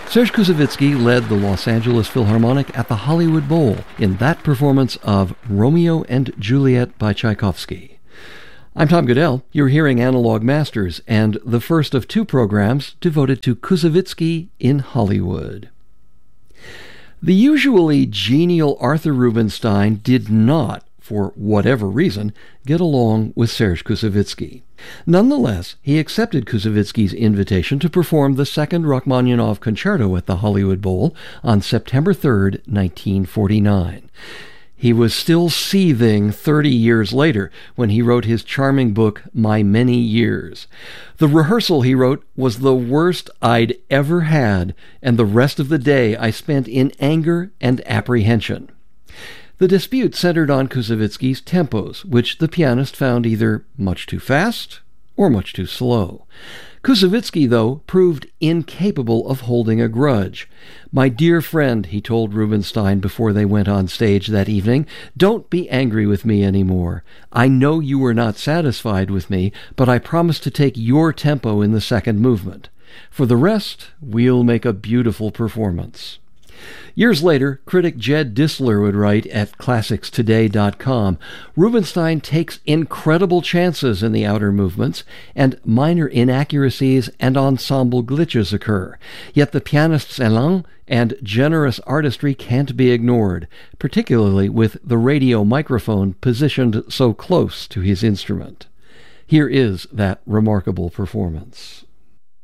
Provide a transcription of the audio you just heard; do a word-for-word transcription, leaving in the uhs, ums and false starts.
Serge Koussevitzky led the Los Angeles Philharmonic at the Hollywood Bowl in that performance of Romeo and Juliet by Tchaikovsky. I'm Tom Goodell. You're hearing Analog Masters, and the first of two programs devoted to Koussevitzky in Hollywood. The usually genial Arthur Rubinstein did not, for whatever reason, get along with Serge Koussevitzky. Nonetheless, he accepted Koussevitzky's invitation to perform the second Rachmaninoff Concerto at the Hollywood Bowl on September third, nineteen forty-nine. He was still seething thirty years later when he wrote his charming book, My Many Years. The rehearsal, he wrote, was the worst I'd ever had, and the rest of the day I spent in anger and apprehension. The dispute centered on Koussevitzky's tempos, which the pianist found either much too fast or much too slow. Koussevitzky, though, proved incapable of holding a grudge. "My dear friend," he told Rubinstein before they went on stage that evening, "don't be angry with me anymore. I know you were not satisfied with me, but I promise to take your tempo in the second movement. For the rest, we'll make a beautiful performance." Years later, critic Jed Disler would write at classics today dot com, Rubinstein takes incredible chances in the outer movements, and minor inaccuracies and ensemble glitches occur. Yet the pianist's élan and generous artistry can't be ignored, particularly with the radio microphone positioned so close to his instrument. Here is that remarkable performance.